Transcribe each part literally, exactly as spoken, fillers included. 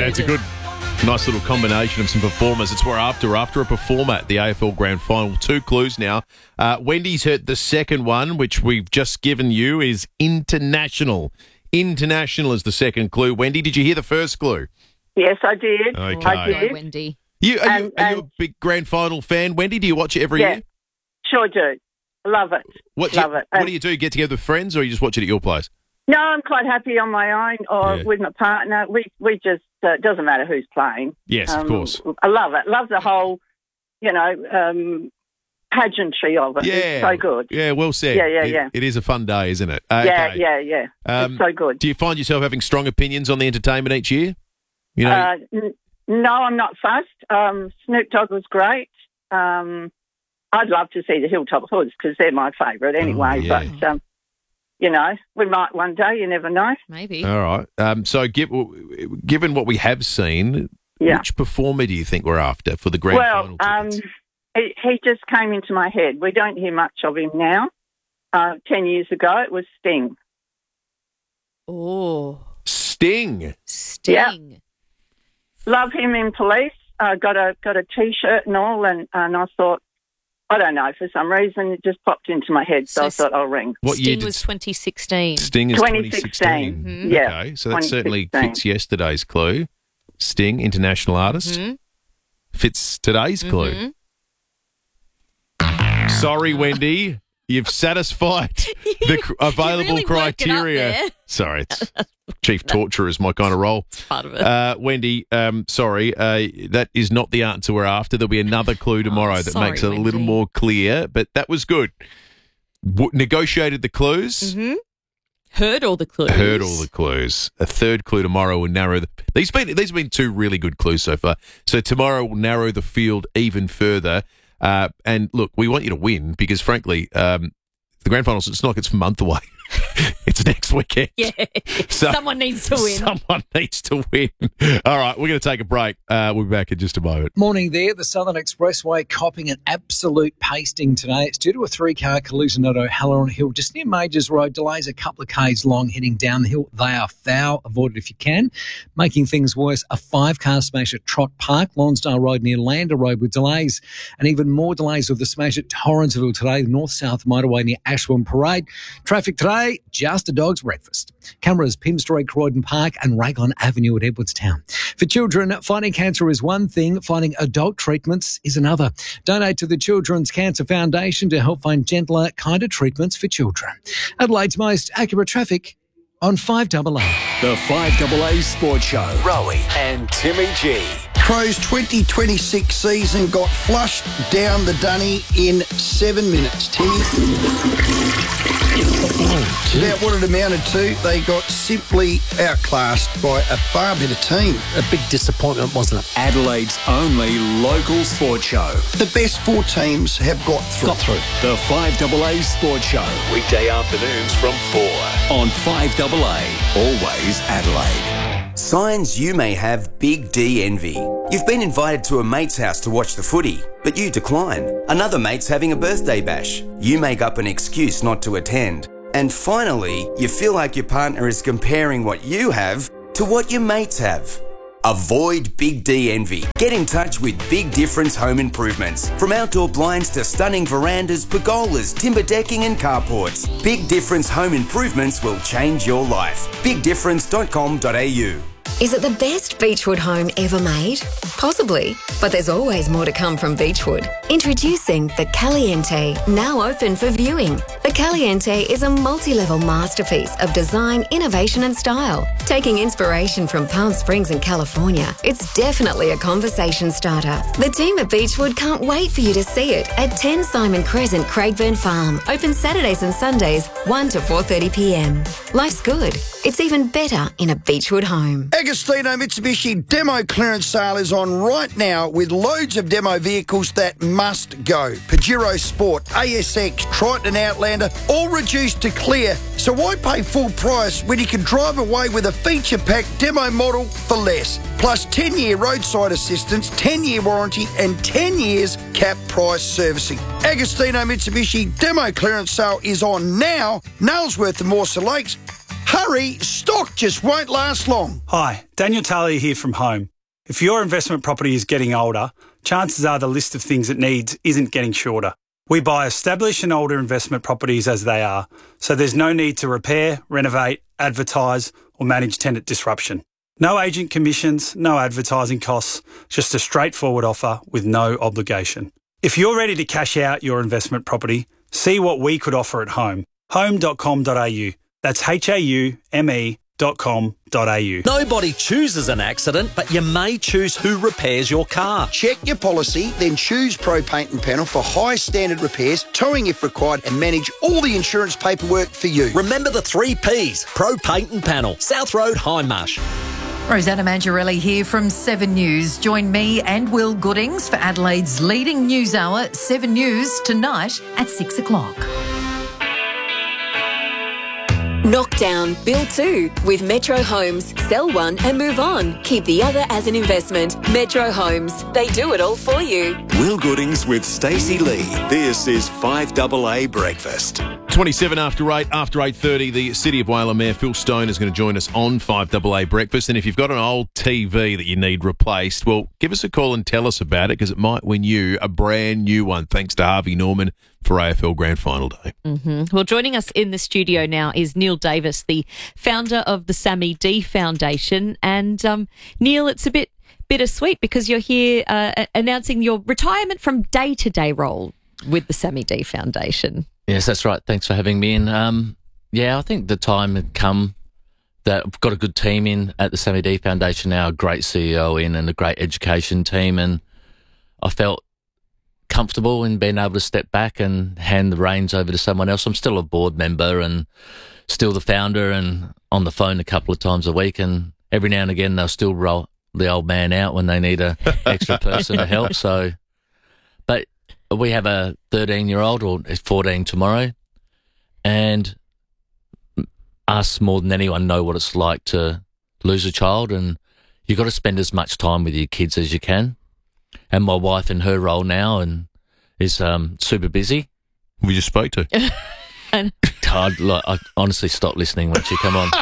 Yeah, it's a good, nice little combination of some performers. It's what we're after. After a performer at the A F L Grand Final. Two clues now. Uh, Wendy's heard the second one, which we've just given you, is international. International is the second clue. Wendy, did you hear the first clue? Yes, I did. Okay. I did. Go, Wendy. You, are, And- you, are you a and- big Grand Final fan, Wendy? Do you watch it every Yeah, year? sure do. Love it. What do you, Love it. What And- do you do? Get together with friends, or you just watch it at your place? No, I'm quite happy on my own or Yeah. with my partner. We we just, uh, it doesn't matter who's playing. Yes, of Um, course. I love it. Love the whole, you know, um, pageantry of it. Yeah, It's so good. Yeah, well said. Yeah, yeah, It- yeah. It is a fun day, isn't it? Yeah, Okay. yeah, yeah. Um, it's so good. Do you find yourself having strong opinions on the entertainment each year? You know, Uh, n- no, I'm not fussed. Um, Snoop Dogg was great. Um, I'd love to see the Hilltop Hoods because they're my favourite anyway. Oh, yeah. But, um, you know, we might one day. You never know. Maybe. all right. Um, so, give, given what we have seen, Yeah. which performer do you think we're after for the grand Well, final um, tickets? he, he just came into my head. We don't hear much of him now. Uh, Ten years ago, it was Sting. Oh, Sting. Sting. Love him in Police. Uh, got a got a T-shirt and all, and, and I thought, I don't know, for some reason it just popped into my head, so, So I thought I'll ring. What year Sting did was twenty sixteen. Sting is twenty twenty sixteen. sixteen. Mhm. Yeah, Okay, so that certainly twenty sixteen. fits yesterday's clue. Sting, international artist. Mhm. Fits today's clue. Mhm. Sorry, Wendy. You've satisfied the cr- available really worked it up criteria. there. Sorry, it's chief torturer is my kind of role. Part of it. Uh, Wendy, um, sorry, uh, that is not the answer we're after. There'll be another clue tomorrow that sorry, makes it a little Wendy. more clear, but that was good. W- negotiated the clues. Mhm. Heard all the clues. Heard all the clues. A third clue tomorrow will narrow the. These been these have been two really good clues so far. So tomorrow will narrow the field even further. Uh, and look, we want you to win because, frankly, um, the grand finals. It's not like it's a month away. It's next weekend. Yeah. So- Someone needs to win. Someone needs to win. All right, we're going to take a break. Uh, we'll be back in just a moment. Morning there. The Southern Expressway copping an absolute pasting today. It's due to a three-car collision at O'Halloran Hill, just near Majors Road. Delays a couple of k's long heading down the hill. They are foul. Avoid it if you can. Making things worse, a five-car smash at Trott Park, Lonsdale Road near Lander Road with delays, and even more delays with the smash at Torrensville today, the north-south motorway near Ashbourne Parade. Traffic today, just a dog's breakfast. Cameras, Pym Street, Croydon Park and Raygon Avenue at Edwardstown. For children, finding cancer is one thing, finding adult treatments is another. Donate to the Children's Cancer Foundation to help find gentler, kinder treatments for children. Adelaide's most accurate traffic on five A A. The five A A Sports Show. Rowie and Timmy G. Crows twenty twenty-six season got flushed down the dunny in seven minutes, Timmy. About what it amounted to, they got simply outclassed by a far better team. A big disappointment, wasn't it? Adelaide's only local sports show. The best four teams have got through. Got through. The five A A Sports Show. Weekday afternoons from four on five A A. Always Adelaide. Signs you may have Big D envy. You've been invited to a mate's house to watch the footy, but you decline. Another mate's having a birthday bash. You make up an excuse not to attend. And finally, you feel like your partner is comparing what you have to what your mates have. Avoid Big D envy. Get in touch with Big Difference Home Improvements. From outdoor blinds to stunning verandas, pergolas, timber decking and carports, Big Difference Home Improvements will change your life. big difference dot com dot a u. Is it the best Beechwood home ever made? Possibly, but there's always more to come from Beechwood. Introducing the Caliente, now open for viewing. The Caliente is a multi-level masterpiece of design, innovation and style. Taking inspiration from Palm Springs in California, it's definitely a conversation starter. The team at Beechwood can't wait for you to see it at ten Simon Crescent, Craigburn Farm. Open Saturdays and Sundays, one to four thirty p m. Life's good. It's even better in a Beechwood home. Agostino Mitsubishi demo clearance sale is on right now with loads of demo vehicles that must go. Pajero Sport, A S X, Triton Outlander, all reduced to clear. So why pay full price when you can drive away with a feature-packed demo model for less? Plus ten-year roadside assistance, ten-year warranty and ten years cap price servicing. Agostino Mitsubishi demo clearance sale is on now. Nailsworth and Morsa Lakes, Hurry, stock just won't last long. Hi, Daniel Talia here from Home. If your investment property is getting older, chances are the list of things it needs isn't getting shorter. We buy established and older investment properties as they are, so there's no need to repair, renovate, advertise or manage tenant disruption. No agent commissions, no advertising costs, just a straightforward offer with no obligation. If you're ready to cash out your investment property, see what we could offer at Home. home dot com dot a u. That's H A U M E dot com dot a u. Nobody chooses an accident, but you may choose who repairs your car. Check your policy, then choose Pro Paint and Panel for high standard repairs, towing if required, and manage all the insurance paperwork for you. Remember the three Ps, Pro Paint and Panel, South Road, Hindmarsh. Rosanna Mangiarelli here from Seven News. Join me and Will Goodings for Adelaide's leading news hour, Seven News, tonight at six o'clock. Knock down, build two with Metro Homes. Sell one and move on. Keep the other as an investment. Metro Homes. They do it all for you. Will Goodings with Stacey Lee. This is five A A Breakfast. twenty-seven after eight, after eight thirty, the City of Whaler Mayor Phil Stone is going to join us on five A A Breakfast. And if you've got an old T V that you need replaced, well, give us a call and tell us about it, because it might win you a brand new one, thanks to Harvey Norman for A F L Grand Final Day. Mm-hmm. Well, joining us in the studio now is Neil Davis, the founder of the Sammy D Foundation. And um, Neil, it's a bit bittersweet because you're here uh, announcing your retirement from day-to-day role with the Sammy D Foundation. Yes, that's right. Thanks for having me in. Um, yeah, I think the time had come that I've got a good team in at the Sammy D Foundation now, a great C E O in and a great education team, and I felt comfortable in being able to step back and hand the reins over to someone else. I'm still a board member and still the founder and on the phone a couple of times a week, and every now and again they'll still roll the old man out when they need a extra person to help. So, but we have a thirteen-year-old, or fourteen tomorrow, and us more than anyone know what it's like to lose a child, and you've got to spend as much time with your kids as you can. And my wife in her role now and is um, super busy. We just spoke to. and God, like, I honestly stopped listening when she come on.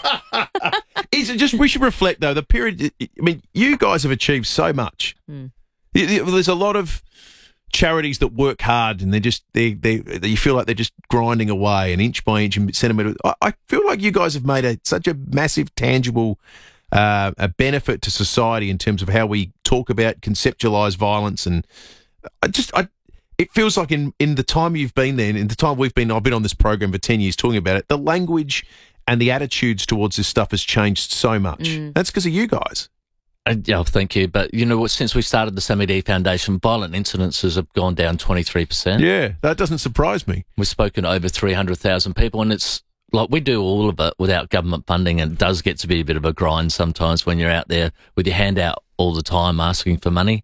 Is it just, we should reflect though, the period, I mean, you guys have achieved so much. Mm. There's a lot of charities that work hard and they're just, they, they, they, you feel like they're just grinding away and inch by inch and centimetre. I, I feel like you guys have made a, such a massive, tangible uh, a benefit to society in terms of how we talk about, conceptualise violence. And I just, I, it feels like in, in the time you've been there, in the time we've been, I've been on this program for ten years talking about it, the language and the attitudes towards this stuff has changed so much. Mm. That's because of you guys. Uh, yeah, thank you. But, you know, since we started the Sammy D Foundation, violent incidences have gone down twenty-three percent. Yeah, that doesn't surprise me. We've spoken to over three hundred thousand people, and it's like we do all of it without government funding, and it does get to be a bit of a grind sometimes when you're out there with your hand out all the time asking for money.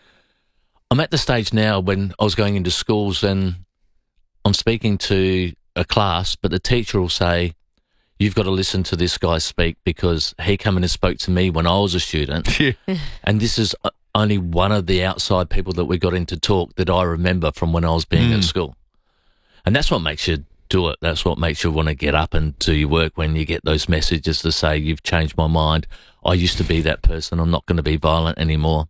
I'm at the stage now when I was going into schools and I'm speaking to a class, but the teacher will say, you've got to listen to this guy speak because he came in and spoke to me when I was a student. Yeah. And this is only one of the outside people that we got in to talk that I remember from when I was being Mm. at school. And that's what makes you do it. That's what makes you want to get up and do your work when you get those messages to say, you've changed my mind. I used to be that person. I'm not going to be violent anymore.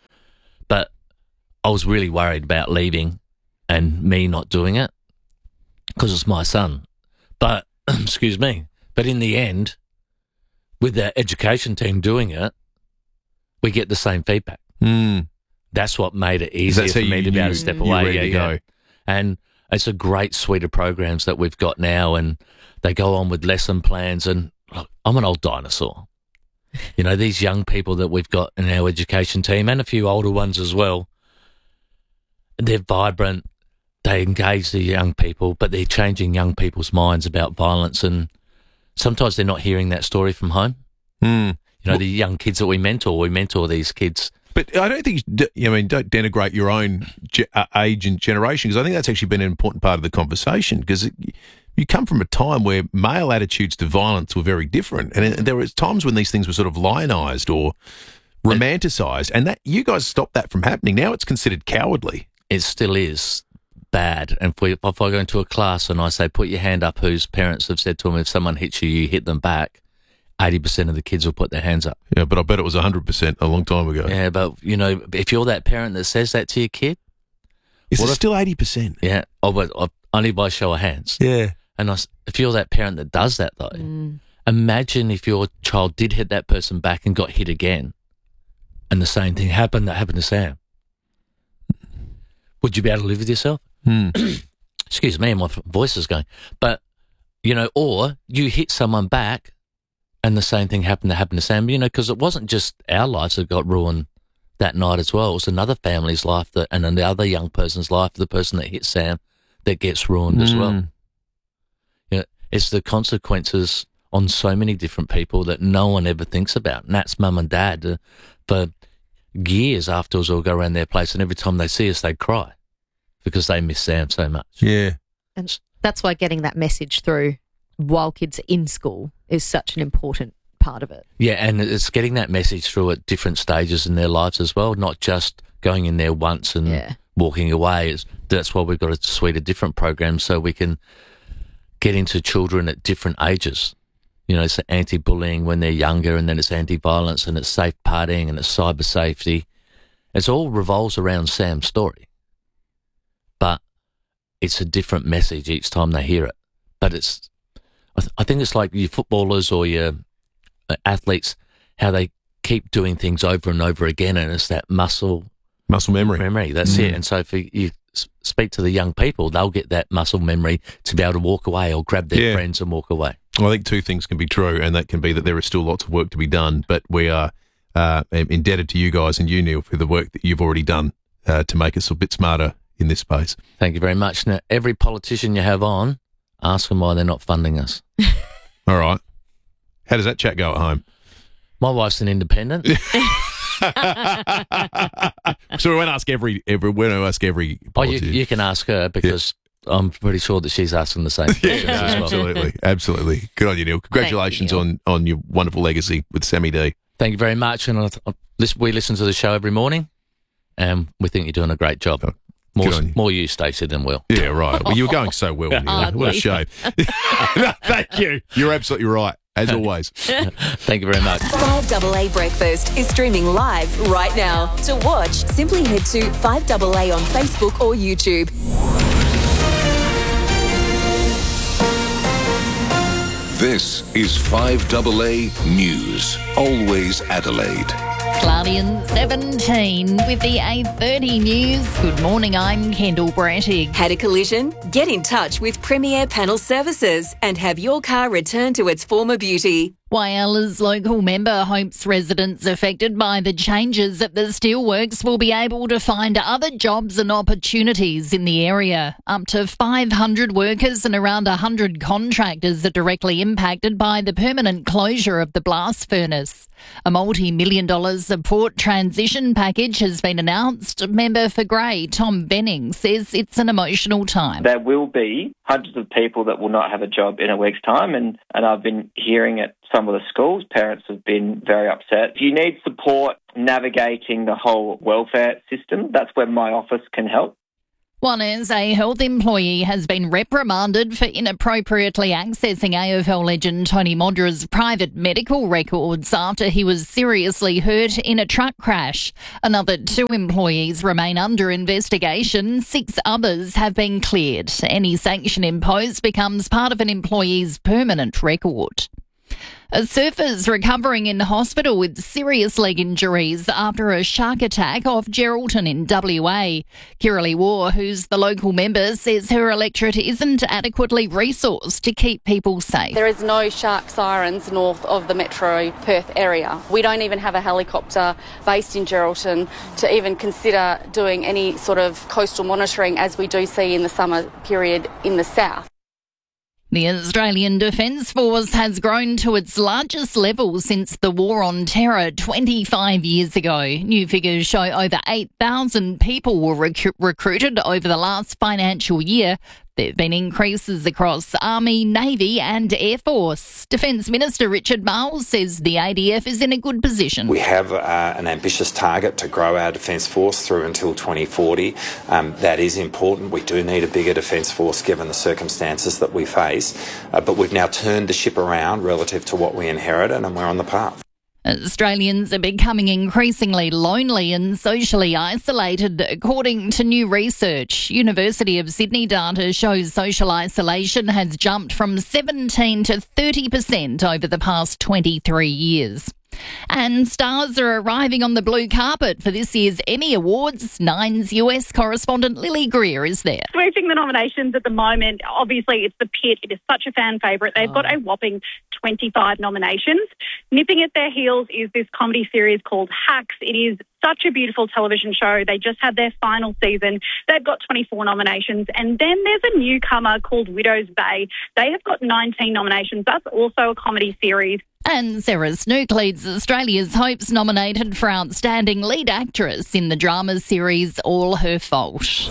But I was really worried about leaving and me not doing it because it's my son. But, excuse me, but in the end, with the education team doing it, we get the same feedback. Mm. That's what made it easier for me to be able to step away. ready Yeah, to yeah. go. And it's a great suite of programs that we've got now, and they go on with lesson plans. And look, I'm an old dinosaur. You know, these young people that we've got in our education team, and a few older ones as well, they're vibrant. They engage the young people, but they're changing young people's minds about violence. And sometimes they're not hearing that story from home. Mm. You know, the young kids that we mentor, we mentor these kids. But I don't think, you, I mean, don't denigrate your own ge- uh, age and generation, because I think that's actually been an important part of the conversation, because you come from a time where male attitudes to violence were very different. And it, there was times when these things were sort of lionised or romanticised, and that you guys stopped that from happening. Now it's considered cowardly. It still is. bad. And if, we, if I go into a class and I say, put your hand up, whose parents have said to them, if someone hits you, you hit them back, eighty percent of the kids will put their hands up. Yeah, but I bet it was one hundred percent a long time ago. Yeah, but, you know, if you're that parent that says that to your kid. Is it if, still eighty percent? Yeah, oh, but uh, only by show of hands. Yeah. And I, if you're that parent that does that, though, mm. imagine if your child did hit that person back and got hit again, and the same thing happened that happened to Sam. Would you be able to live with yourself? Mm. Excuse me, my voice is going. But, you know, or you hit someone back and the same thing happened that happened to Sam, you know, because it wasn't just our lives that got ruined that night as well. It was another family's life that, and another young person's life, the person that hit Sam, that gets ruined mm. as well. You know, it's the consequences on so many different people that no one ever thinks about, and that's mum and dad. Uh, for years afterwards, we'll go around their place, and every time they see us, they cry because they miss Sam so much. Yeah. And that's why getting that message through while kids are in school is such an important part of it. Yeah, and it's getting that message through at different stages in their lives as well, not just going in there once and yeah. walking away. It's, that's why we've got a suite of different programs so we can get into children at different ages. You know, it's anti-bullying when they're younger, and then it's anti-violence, and it's safe partying, and it's cyber safety. It all revolves around Sam's story. But it's a different message each time they hear it. But it's, I, th- I think it's like your footballers or your athletes, how they keep doing things over and over again, and it's that muscle muscle memory. Memory, that's mm. it. And so if you speak to the young people, they'll get that muscle memory to be able to walk away or grab their yeah. friends and walk away. Well, I think two things can be true, and that can be that there is still lots of work to be done, but we are uh, indebted to you guys and you, Neil, for the work that you've already done uh, to make us a bit smarter in this space. Thank you very much. Now, every politician you have on, ask them why they're not funding us. All right. How does that chat go at home? My wife's an independent. So we won't ask every, every we won't ask every politician. Oh, you, you can ask her because yeah. I'm pretty sure that she's asking the same questions yeah, as well. Absolutely, absolutely. Good on you, Neil. Congratulations you, Neil. on on your wonderful legacy with Sammy D. Thank you very much. And I, I, we listen to the show every morning, and we think you're doing a great job. Oh, more, you. more you, Stacey, than Will. Yeah, right. Well, you were going so well, Neil. What a shame. No, thank you. You're absolutely right. As always. Thank you very much. five A A Breakfast is streaming live right now. To watch, simply head to five A A on Facebook or YouTube. This is five A A News. Always Adelaide. Cloudy and seventeen with the eight thirty news. Good morning, I'm Kendall Brattig. Had a collision? Get in touch with Premier Panel Services and have your car returned to its former beauty. Whyala's local member hopes residents affected by the changes at the steelworks will be able to find other jobs and opportunities in the area. Up to five hundred workers and around one hundred contractors are directly impacted by the permanent closure of the blast furnace. A multi-million dollar support transition package has been announced. Member for Grey, Tom Benning, says it's an emotional time. There will be hundreds of people that will not have a job in a week's time, and, and I've been hearing it. Some of the schools, parents have been very upset. If you need support navigating the whole welfare system, that's where my office can help. One is a health employee has been reprimanded for inappropriately accessing A F L legend Tony Modra's private medical records after he was seriously hurt in a truck crash. Another two employees remain under investigation. Six others have been cleared. Any sanction imposed becomes part of an employee's permanent record. A surfer's recovering in hospital with serious leg injuries after a shark attack off Geraldton in W A. Kiralee War, who's the local member, says her electorate isn't adequately resourced to keep people safe. There is no shark sirens north of the Metro Perth area. We don't even have a helicopter based in Geraldton to even consider doing any sort of coastal monitoring as we do see in the summer period in the south. The Australian Defence Force has grown to its largest level since the War on Terror twenty-five years ago. New figures show over eight thousand people were rec- recruited over the last financial year, There have been increases across Army, Navy and Air Force. Defence Minister Richard Marles says the A D F is in a good position. We have uh, an ambitious target to grow our Defence Force through until twenty forty. Um, that is important. We do need a bigger Defence Force given the circumstances that we face. Uh, but we've now turned the ship around relative to what we inherited, and we're on the path. Australians are becoming increasingly lonely and socially isolated, according to new research. University of Sydney data shows social isolation has jumped from seventeen to thirty percent over the past twenty-three years. And stars are arriving on the blue carpet for this year's Emmy Awards. Nine's U S correspondent Lily Greer is there. Sweeping the nominations at the moment, obviously it's The Pit. It is such a fan favourite. They've oh. got a whopping twenty-five nominations. Nipping at their heels is this comedy series called Hacks. It is such a beautiful television show. They just had their final season. They've got twenty-four nominations. And then there's a newcomer called Widow's Bay. They have got nineteen nominations. That's also a comedy series. And Sarah Snook leads Australia's hopes, nominated for Outstanding Lead Actress in the drama series All Her Fault.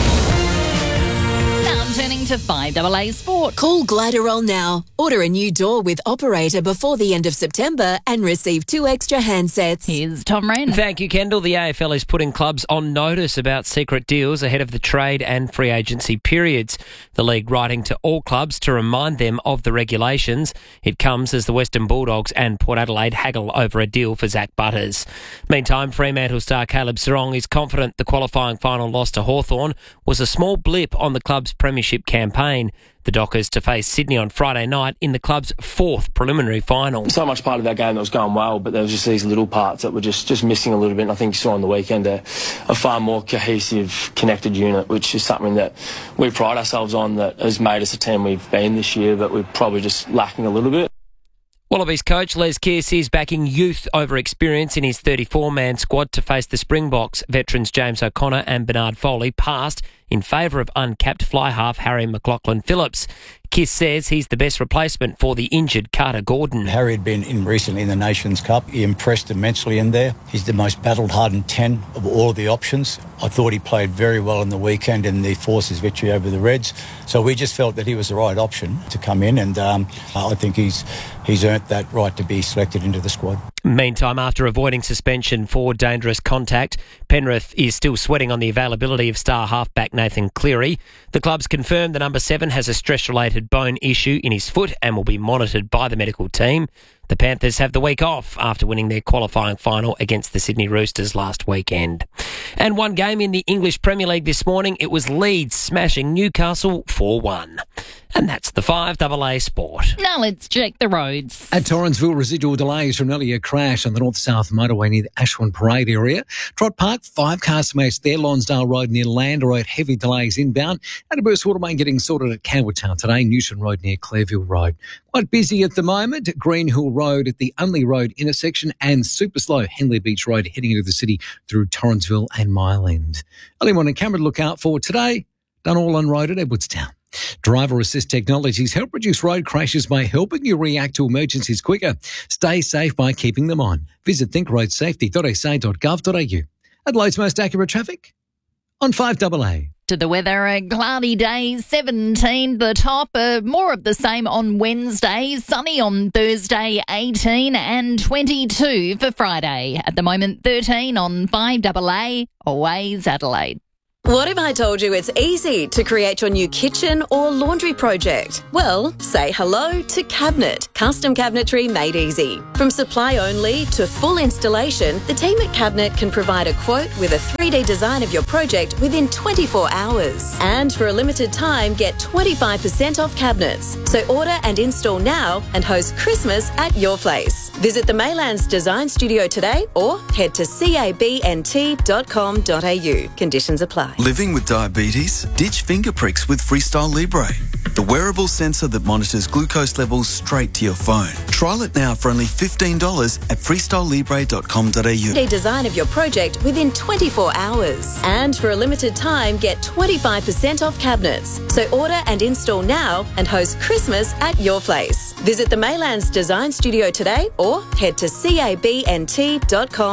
Now turning to five A A Sport. Call Gliderol now. Order a new door with Operator before the end of September and receive two extra handsets. Here's Tom Wren. Thank you, Kendall. The A F L is putting clubs on notice about secret deals ahead of the trade and free agency periods. The league writing to all clubs to remind them of the regulations. It comes as the Western Bulldogs and Port Adelaide haggle over a deal for Zach Butters. Meantime, Fremantle star Caleb Serong is confident the qualifying final loss to Hawthorn was a small blip on the club's premiership campaign. The Dockers to face Sydney on Friday night in the club's fourth preliminary final. So much part of that game that was going well, but there was just these little parts that were just, just missing a little bit. And I think you saw on the weekend a, a far more cohesive, connected unit, which is something that we pride ourselves on, that has made us a team we've been this year, but we're probably just lacking a little bit. Wallabies coach Les Kearse is backing youth over experience in his thirty-four man squad to face the Springboks. Veterans James O'Connor and Bernard Foley passed in favour of uncapped fly half Harry McLaughlin-Phillips. Kiss says he's the best replacement for the injured Carter Gordon. Harry had been in recently in the Nations Cup. He impressed immensely in there. He's the most battle-hardened ten of all of the options. I thought he played very well in the weekend in the Forces victory over the Reds. So we just felt that he was the right option to come in, and um, I think he's he's earned that right to be selected into the squad. Meantime, after avoiding suspension for dangerous contact, Penrith is still sweating on the availability of star halfback Nathan Cleary. The club's confirmed the number seven has a stress-related bone issue in his foot and will be monitored by the medical team. The Panthers have the week off after winning their qualifying final against the Sydney Roosters last weekend. And one game in the English Premier League this morning, it was Leeds smashing Newcastle four one. And that's the five A A Sport. Now let's check the roads. At Torrensville, residual delays from an earlier crash on the north-south motorway near the Ashwin Parade area. Trot Park, five cars smashed there. Lonsdale Road near Land Road, heavy delays inbound. And a burst water main getting sorted at Canberra Town today. Newton Road near Clairville Road. Quite busy at the moment. Green Hill Road at the Unley Road intersection and super slow Henley Beach Road heading into the city through Torrensville and Mile End. Early morning camera to look out for today. Done all on road at Edwardstown. Driver assist technologies help reduce road crashes by helping you react to emergencies quicker. Stay safe by keeping them on. Visit think road safety dot s a dot gov dot a u. Adelaide's most accurate traffic on five A A. To the weather, a cloudy day, seventeen the top, uh, more of the same on Wednesday, sunny on Thursday, eighteen and twenty-two for Friday. At the moment, thirteen on five A A, always Adelaide. What if I told you it's easy to create your new kitchen or laundry project? Well, say hello to Cabinet, custom cabinetry made easy. From supply only to full installation, the team at Cabinet can provide a quote with a three D design of your project within twenty-four hours. And for a limited time, get twenty-five percent off cabinets. So order and install now and host Christmas at your place. Visit the Maylands Design Studio today or head to cabnt dot com dot a u. Conditions apply. Living with diabetes? Ditch finger pricks with Freestyle Libre, the wearable sensor that monitors glucose levels straight to your phone. Trial it now for only fifteen dollars at freestyle libre dot com dot a u. A design of your project within twenty-four hours. And for a limited time, get twenty-five percent off cabinets. So order and install now and host Christmas at your place. Visit the Maylands Design Studio today or head to cabnt dot com